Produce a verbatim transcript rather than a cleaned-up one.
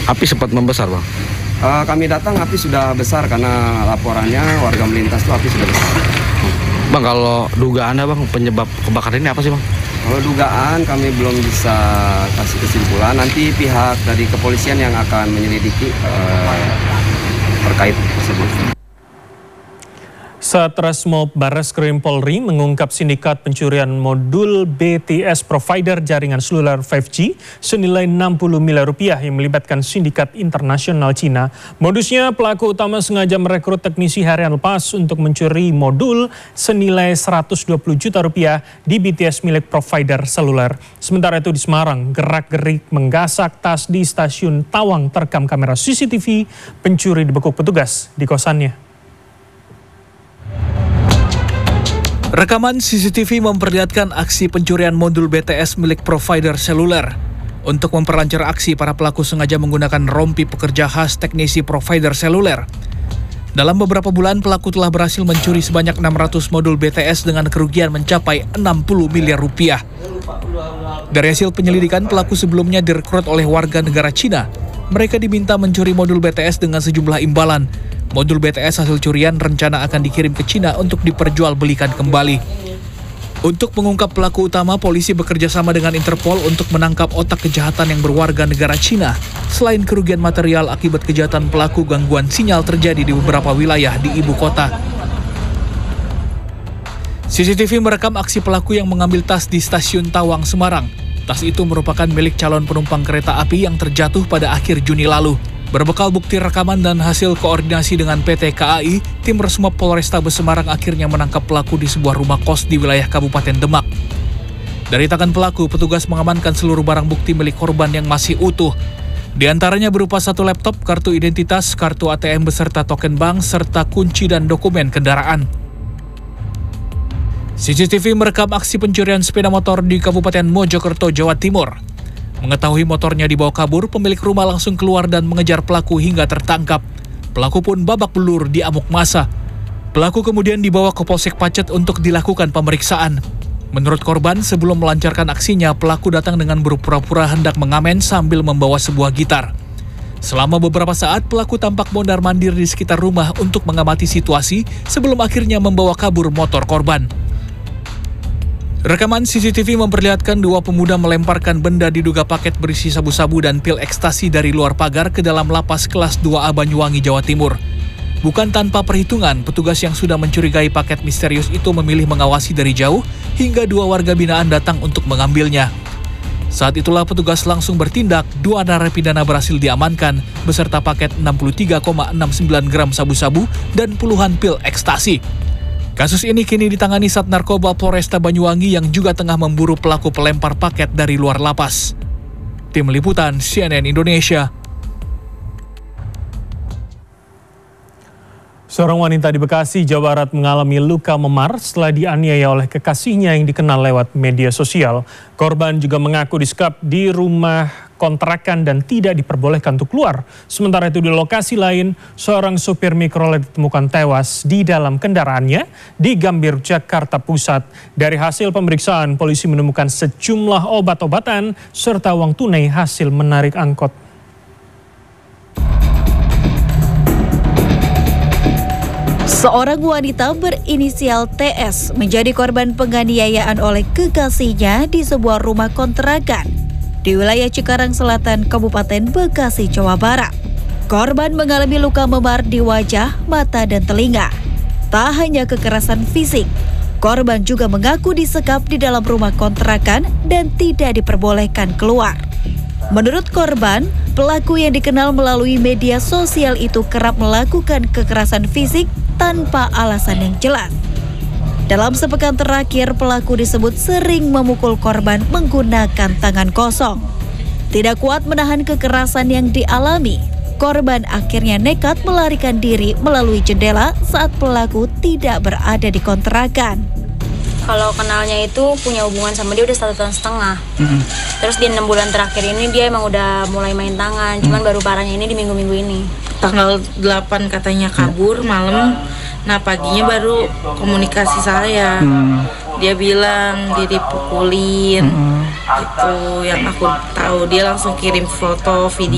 Api sempat membesar, Bang? Uh, kami datang api sudah besar karena laporannya warga melintas itu api sudah besar. Bang, kalau dugaannya Bang penyebab kebakaran ini apa sih Bang? Kalau dugaan kami belum bisa kasih kesimpulan. Nanti pihak dari kepolisian yang akan menyelidiki uh, terkait tersebut. Satreskrim Barreskrim Polri mengungkap sindikat pencurian modul B T S provider jaringan seluler lima G senilai enam puluh miliar rupiah yang melibatkan sindikat internasional Cina. Modusnya, pelaku utama sengaja merekrut teknisi harian lepas untuk mencuri modul senilai seratus dua puluh juta rupiah di B T S milik provider seluler. Sementara itu di Semarang, gerak-gerik menggasak tas di stasiun Tawang terekam kamera C C T V, pencuri dibekuk petugas di kosannya. Rekaman C C T V memperlihatkan aksi pencurian modul B T S milik provider seluler. Untuk memperlancar aksi, para pelaku sengaja menggunakan rompi pekerja khas teknisi provider seluler. Dalam beberapa bulan, pelaku telah berhasil mencuri sebanyak enam ratus modul B T S dengan kerugian mencapai enam puluh miliar rupiah. Dari hasil penyelidikan, pelaku sebelumnya direkrut oleh warga negara Cina. Mereka diminta mencuri modul B T S dengan sejumlah imbalan. Modul B T S hasil curian rencana akan dikirim ke Cina untuk diperjualbelikan kembali. Untuk mengungkap pelaku utama, polisi bekerja sama dengan Interpol untuk menangkap otak kejahatan yang berwarga negara Cina. Selain kerugian material akibat kejahatan pelaku, gangguan sinyal terjadi di beberapa wilayah di ibu kota. C C T V merekam aksi pelaku yang mengambil tas di stasiun Tawang, Semarang. Tas itu merupakan milik calon penumpang kereta api yang terjatuh pada akhir Juni lalu. Berbekal bukti rekaman dan hasil koordinasi dengan P T K A I, tim Resmob Polrestabes Semarang akhirnya menangkap pelaku di sebuah rumah kos di wilayah Kabupaten Demak. Dari tangan pelaku, petugas mengamankan seluruh barang bukti milik korban yang masih utuh. Di antaranya berupa satu laptop, kartu identitas, kartu A T M beserta token bank, serta kunci dan dokumen kendaraan. C C T V merekam aksi pencurian sepeda motor di Kabupaten Mojokerto, Jawa Timur. Mengetahui motornya dibawa kabur, pemilik rumah langsung keluar dan mengejar pelaku hingga tertangkap. Pelaku pun babak belur di amuk massa. Pelaku kemudian dibawa ke Polsek Pacet untuk dilakukan pemeriksaan. Menurut korban, sebelum melancarkan aksinya, pelaku datang dengan berpura-pura hendak mengamen sambil membawa sebuah gitar. Selama beberapa saat, pelaku tampak mondar-mandir di sekitar rumah untuk mengamati situasi sebelum akhirnya membawa kabur motor korban. Rekaman C C T V memperlihatkan dua pemuda melemparkan benda diduga paket berisi sabu-sabu dan pil ekstasi dari luar pagar ke dalam lapas kelas dua A Banyuwangi, Jawa Timur. Bukan tanpa perhitungan, petugas yang sudah mencurigai paket misterius itu memilih mengawasi dari jauh hingga dua warga binaan datang untuk mengambilnya. Saat itulah petugas langsung bertindak, dua narapidana berhasil diamankan beserta paket enam puluh tiga koma enam sembilan gram sabu-sabu dan puluhan pil ekstasi. Kasus ini kini ditangani Sat Narkoba Polresta Banyuwangi yang juga tengah memburu pelaku pelempar paket dari luar lapas. Tim Liputan C N N Indonesia. Seorang wanita di Bekasi, Jawa Barat mengalami luka memar setelah dianiaya oleh kekasihnya yang dikenal lewat media sosial. Korban juga mengaku disekap di rumah kontrakan dan tidak diperbolehkan untuk keluar. Sementara itu di lokasi lain, seorang supir mikrolet ditemukan tewas di dalam kendaraannya di Gambir, Jakarta Pusat. Dari hasil pemeriksaan, polisi menemukan sejumlah obat-obatan serta uang tunai hasil menarik angkot. Seorang wanita berinisial T S menjadi korban penganiayaan oleh kekasihnya di sebuah rumah kontrakan di wilayah Cikarang Selatan, Kabupaten Bekasi, Jawa Barat. Korban mengalami luka memar di wajah, mata, dan telinga. Tak hanya kekerasan fisik, korban juga mengaku disekap di dalam rumah kontrakan dan tidak diperbolehkan keluar. Menurut korban, pelaku yang dikenal melalui media sosial itu kerap melakukan kekerasan fisik tanpa alasan yang jelas. Dalam sepekan terakhir, pelaku disebut sering memukul korban menggunakan tangan kosong. Tidak kuat menahan kekerasan yang dialami, korban akhirnya nekat melarikan diri melalui jendela saat pelaku tidak berada di kontrakan. Kalau kenalnya itu punya hubungan sama dia udah satu tahun setengah. Mm-hmm. Terus di enam bulan terakhir ini dia emang udah mulai main tangan. Cuman baru parahnya ini di minggu-minggu ini. Tanggal delapan katanya kabur malam. Nah paginya baru komunikasi saya. Mm. Dia bilang dia dipukulin. Mm-hmm. Itu yang aku tahu. Dia langsung kirim foto, video.